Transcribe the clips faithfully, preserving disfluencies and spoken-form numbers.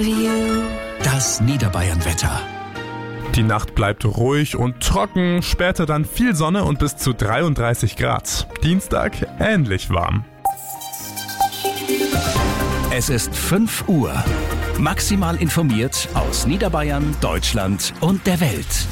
of you. Das Niederbayern-Wetter. Die Nacht bleibt ruhig und trocken, später dann viel Sonne und bis zu dreiunddreißig Grad. Dienstag ähnlich warm. Es ist fünf Uhr. Maximal informiert aus Niederbayern, Deutschland und der Welt.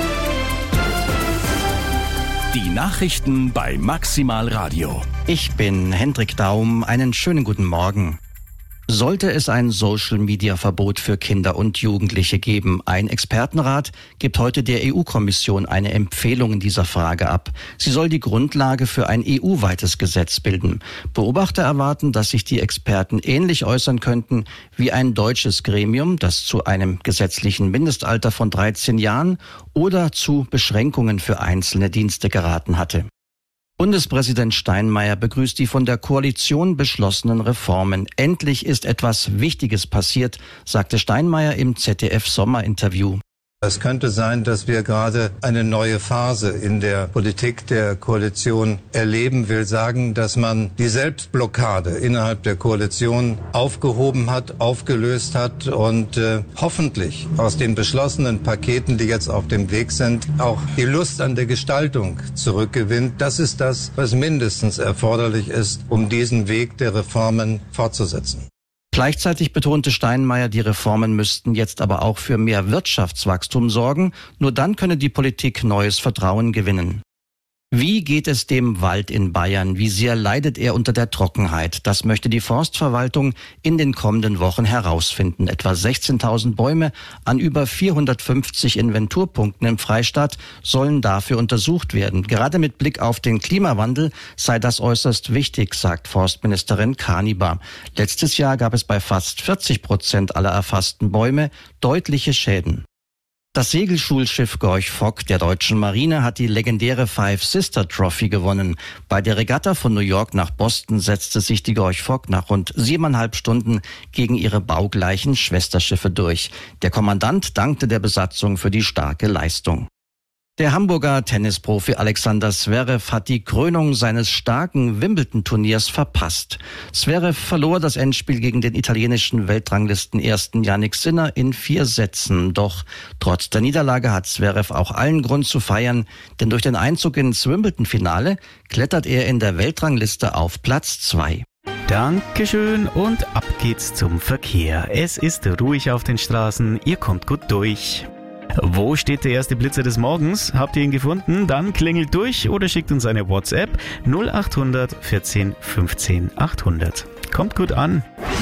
Die Nachrichten bei Maximal Radio. Ich bin Hendrik Daum. Einen schönen guten Morgen. Sollte es ein Social-Media-Verbot für Kinder und Jugendliche geben? Ein Expertenrat gibt heute der E U-Kommission eine Empfehlung in dieser Frage ab. Sie soll die Grundlage für ein E U-weites Gesetz bilden. Beobachter erwarten, dass sich die Experten ähnlich äußern könnten wie ein deutsches Gremium, das zu einem gesetzlichen Mindestalter von dreizehn Jahren oder zu Beschränkungen für einzelne Dienste geraten hatte. Bundespräsident Steinmeier begrüßt die von der Koalition beschlossenen Reformen. Endlich ist etwas Wichtiges passiert, sagte Steinmeier im Z D F-Sommerinterview. Es könnte sein, dass wir gerade eine neue Phase in der Politik der Koalition erleben. Will sagen, dass man die Selbstblockade innerhalb der Koalition aufgehoben hat, aufgelöst hat und äh, hoffentlich aus den beschlossenen Paketen, die jetzt auf dem Weg sind, auch die Lust an der Gestaltung zurückgewinnt. Das ist das, was mindestens erforderlich ist, um diesen Weg der Reformen fortzusetzen. Gleichzeitig betonte Steinmeier, die Reformen müssten jetzt aber auch für mehr Wirtschaftswachstum sorgen. Nur dann könne die Politik neues Vertrauen gewinnen. Wie geht es dem Wald in Bayern? Wie sehr leidet er unter der Trockenheit? Das möchte die Forstverwaltung in den kommenden Wochen herausfinden. Etwa sechzehntausend Bäume an über vierhundertfünfzig Inventurpunkten im Freistaat sollen dafür untersucht werden. Gerade mit Blick auf den Klimawandel sei das äußerst wichtig, sagt Forstministerin Kanibar. Letztes Jahr gab es bei fast vierzig Prozent aller erfassten Bäume deutliche Schäden. Das Segelschulschiff Gorch Fock der deutschen Marine hat die legendäre Five Sister Trophy gewonnen. Bei der Regatta von New York nach Boston setzte sich die Gorch Fock nach rund siebeneinhalb Stunden gegen ihre baugleichen Schwesterschiffe durch. Der Kommandant dankte der Besatzung für die starke Leistung. Der Hamburger Tennisprofi Alexander Zverev hat die Krönung seines starken Wimbledon-Turniers verpasst. Zverev verlor das Endspiel gegen den italienischen Weltranglisten-Ersten Jannik Sinner in vier Sätzen. Doch trotz der Niederlage hat Zverev auch allen Grund zu feiern, denn durch den Einzug ins Wimbledon-Finale klettert er in der Weltrangliste auf Platz zwei. Dankeschön und ab geht's zum Verkehr. Es ist ruhig auf den Straßen, ihr kommt gut durch. Wo steht der erste Blitzer des Morgens? Habt ihr ihn gefunden? Dann klingelt durch oder schickt uns eine WhatsApp null acht hundert vierzehn fünfzehn achthundert. Kommt gut an.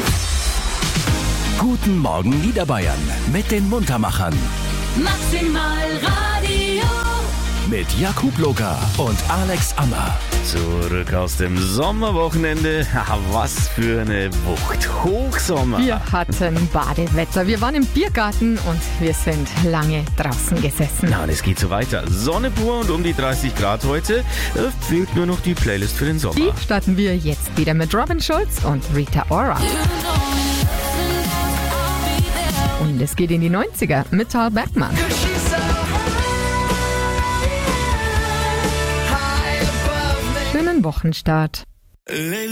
Guten Morgen Niederbayern mit den Muntermachern. Maximal Radio. Mit Jakub Loka und Alex Ammer. Zurück aus dem Sommerwochenende. Was für eine Wucht. Hochsommer. Wir hatten Badewetter. Wir waren im Biergarten und wir sind lange draußen gesessen. Na, und es geht so weiter. Sonne pur und um die dreißig Grad heute. Fehlt nur noch die Playlist für den Sommer. Die starten wir jetzt wieder mit Robin Schulz und Rita Ora. Und es geht in die neunziger mit Tal Beckmann. Schönen Wochenstart.